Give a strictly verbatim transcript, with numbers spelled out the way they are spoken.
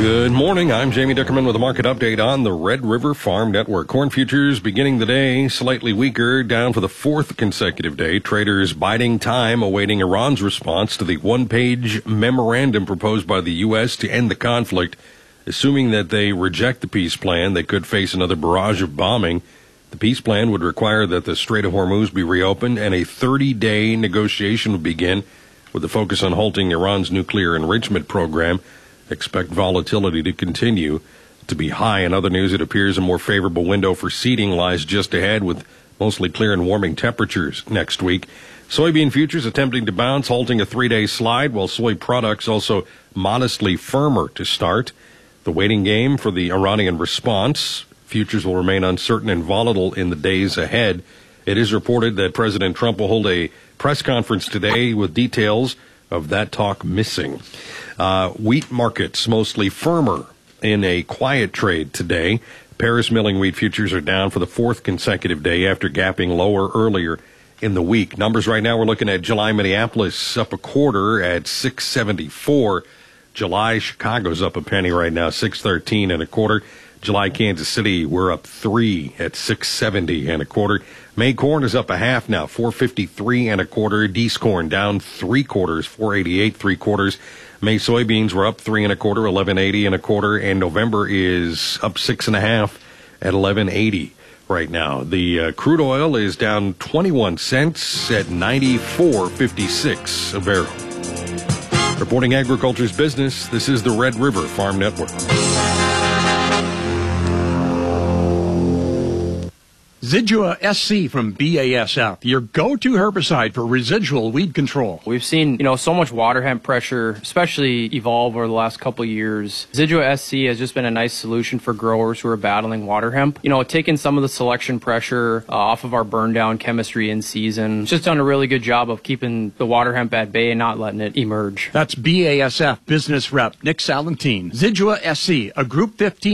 Good morning. I'm Jamie Dickerman with a market update on the Red River Farm Network. Corn futures beginning the day slightly weaker, down for the fourth consecutive day. Traders biding time, awaiting Iran's response to the one-page memorandum proposed by the U S to end the conflict. Assuming that they reject the peace plan, they could face another barrage of bombing. The peace plan would require that the Strait of Hormuz be reopened and a thirty-day negotiation would begin with the focus on halting Iran's nuclear enrichment program. Expect volatility to continue to be high. In other news, it appears a more favorable window for seeding lies just ahead with mostly clear and warming temperatures next week. Soybean futures attempting to bounce, halting a three-day slide, while soy products also modestly firmer to start. The waiting game for the Iranian response. Futures will remain uncertain and volatile in the days ahead. It is reported that President Trump will hold a press conference today with details of that talk missing. Uh, wheat markets mostly firmer in a quiet trade today. Paris milling wheat futures are down for the fourth consecutive day after gapping lower earlier in the week. Numbers right now, we're looking at July Minneapolis up a quarter at six seventy-four. July Chicago's up a penny right now, six thirteen and a quarter. July Kansas City, we're up three at six seventy and a quarter. May corn is up a half now, four fifty-three and a quarter. Dees corn down three quarters, four eighty-eight, three quarters. May soybeans were up three and a quarter, eleven eighty and a quarter. And November is up six and a half at eleven eighty right now. The uh, crude oil is down twenty-one cents at ninety-four fifty-six a barrel. Reporting agriculture's business, this is the Red River Farm Network. Zidua S C from B A S F, your go-to herbicide for residual weed control. We've seen, you know, so much water hemp pressure, especially evolve over the last couple of years. Zidua S C has just been a nice solution for growers who are battling water hemp. You know, taking some of the selection pressure uh, off of our burn down chemistry in season. It's just done a really good job of keeping the water hemp at bay and not letting it emerge. That's B A S F business rep Nick Salentine. Zidua S C, a Group fifteen